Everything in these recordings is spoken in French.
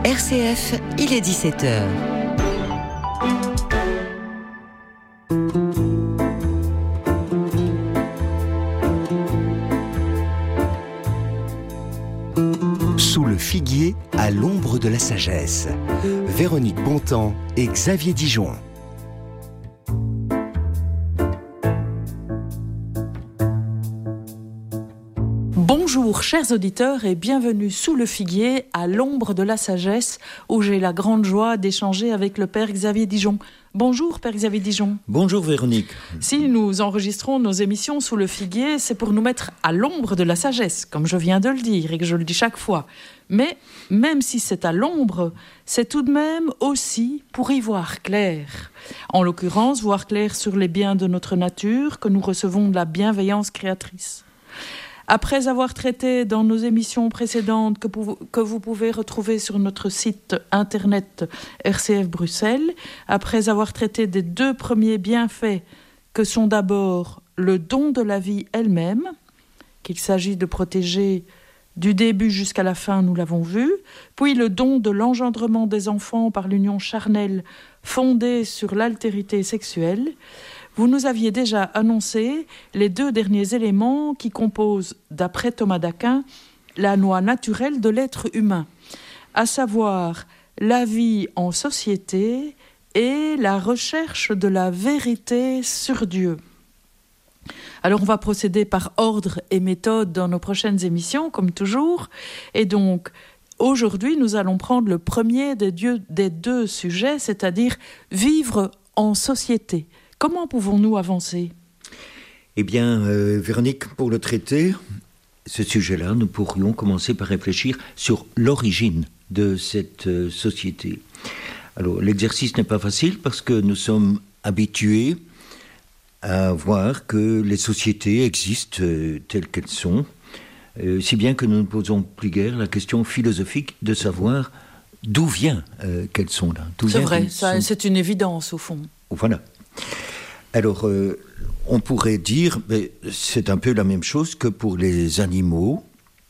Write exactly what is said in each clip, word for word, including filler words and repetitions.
R C F, il est dix-sept heures. Sous le figuier, à l'ombre de la sagesse. Véronique Bontemps et Xavier Dijon. Bonjour chers auditeurs et bienvenue sous le figuier à l'ombre de la sagesse où j'ai la grande joie d'échanger avec le Père Xavier Dijon. Bonjour Père Xavier Dijon. Bonjour Véronique. Si nous enregistrons nos émissions sous le figuier, c'est pour nous mettre à l'ombre de la sagesse, comme je viens de le dire et que je le dis chaque fois. Mais même si c'est à l'ombre, c'est tout de même aussi pour y voir clair. En l'occurrence, voir clair sur les biens de notre nature que nous recevons de la bienveillance créatrice. Après avoir traité dans nos émissions précédentes que, pou- que vous pouvez retrouver sur notre site internet R C F Bruxelles, après avoir traité des deux premiers bienfaits que sont d'abord le don de la vie elle-même, qu'il s'agit de protéger du début jusqu'à la fin, nous l'avons vu, puis le don de l'engendrement des enfants par l'union charnelle fondée sur l'altérité sexuelle, vous nous aviez déjà annoncé les deux derniers éléments qui composent, d'après Thomas d'Aquin, la loi naturelle de l'être humain, à savoir la vie en société et la recherche de la vérité sur Dieu. Alors on va procéder par ordre et méthode dans nos prochaines émissions, comme toujours, et donc aujourd'hui nous allons prendre le premier des, dieux, des deux sujets, c'est-à-dire vivre en société. Comment pouvons-nous avancer ? Eh bien, euh, Véronique, pour le traiter, ce sujet-là, nous pourrions commencer par réfléchir sur l'origine de cette euh, société. Alors, l'exercice n'est pas facile parce que nous sommes habitués à voir que les sociétés existent euh, telles qu'elles sont, euh, si bien que nous ne posons plus guère la question philosophique de savoir d'où vient euh, qu'elles sont là. D'où c'est vient vrai, ça, sont... c'est une évidence au fond. Voilà. Alors, euh, on pourrait dire, mais c'est un peu la même chose que pour les animaux.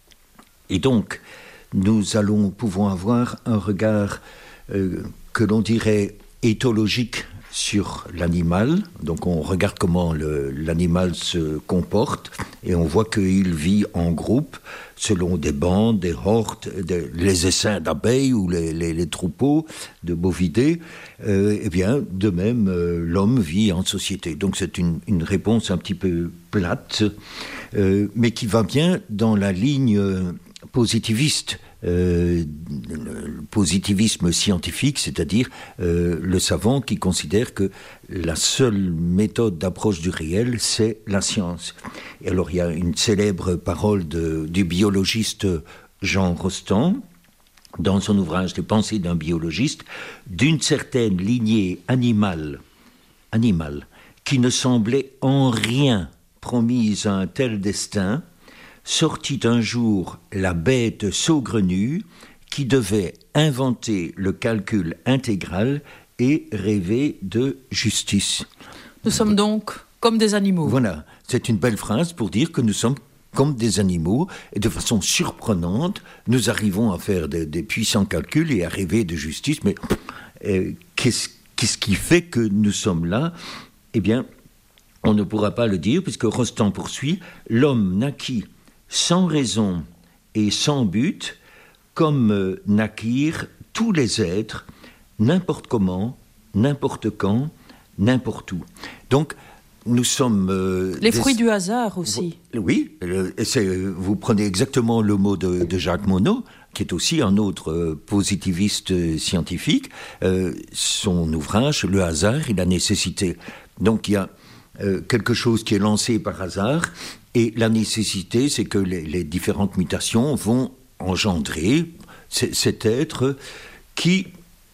Et donc, nous allons, pouvons avoir un regard euh, que l'on dirait éthologique sur l'animal. Donc, on regarde comment le, l'animal se comporte et on voit qu'il vit en groupe selon des bandes, des hordes, des, les essaims d'abeilles ou les, les, les troupeaux de bovidés. Euh, eh bien, de même, euh, l'homme vit en société. Donc, c'est une, une réponse un petit peu plate, euh, mais qui va bien dans la ligne euh, positiviste. Euh, le positivisme scientifique, c'est-à-dire euh, le savant qui considère que la seule méthode d'approche du réel, c'est la science. Et alors il y a une célèbre parole de, du biologiste Jean Rostand, dans son ouvrage « Les pensées d'un biologiste », d'une certaine lignée animale, animale qui ne semblait en rien promise à un tel destin, sortit un jour la bête saugrenue qui devait inventer le calcul intégral et rêver de justice. Nous sommes donc comme des animaux. Voilà, c'est une belle phrase pour dire que nous sommes comme des animaux et de façon surprenante, nous arrivons à faire des, des puissants calculs et à rêver de justice. Mais euh, qu'est-ce, qu'est-ce qui fait que nous sommes là ? Eh bien, on ne pourra pas le dire puisque Rostand poursuit « L'homme naquit sans raison et sans but, comme euh, naquirent tous les êtres, n'importe comment, n'importe quand, n'importe où. » Donc, nous sommes... Euh, les des... fruits du hasard aussi. Vous, oui, euh, c'est, vous prenez exactement le mot de, de Jacques Monod, qui est aussi un autre euh, positiviste euh, scientifique. Euh, son ouvrage, Le hasard et la nécessité. Donc, il y a euh, quelque chose qui est lancé par hasard. Et la nécessité, c'est que les, les différentes mutations vont engendrer c- cet être qui,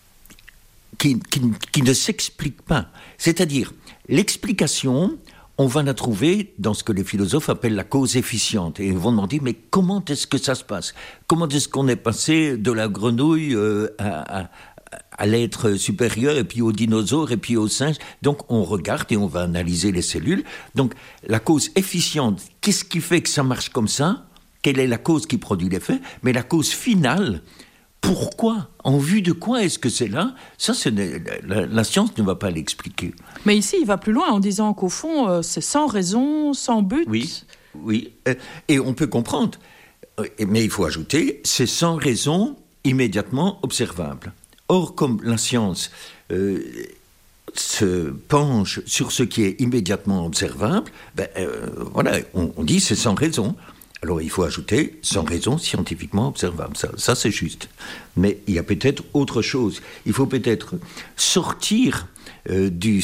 qui, qui, qui ne s'explique pas. C'est-à-dire, l'explication, on va la trouver dans ce que les philosophes appellent la cause efficiente. Et ils vont demander, mais comment est-ce que ça se passe ? Comment est-ce qu'on est passé de la grenouille euh, à, à, à l'être supérieur, et puis aux dinosaures, et puis aux singes. Donc on regarde et on va analyser les cellules. Donc la cause efficiente, qu'est-ce qui fait que ça marche comme ça ? Quelle est la cause qui produit l'effet ? Mais la cause finale, Pourquoi ? En vue de quoi est-ce que c'est là ? Ça, c'est, la, la science ne va pas l'expliquer. Mais ici, il va plus loin en disant qu'au fond, euh, c'est sans raison, sans but. Oui, oui. Et on peut comprendre. Mais il faut ajouter, c'est sans raison immédiatement observable. Or, comme la science euh, se penche sur ce qui est immédiatement observable, ben, euh, voilà, on, on dit c'est sans raison. Alors il faut ajouter sans raison scientifiquement observable, ça, ça c'est juste. Mais il y a peut-être autre chose. Il faut peut-être sortir euh, du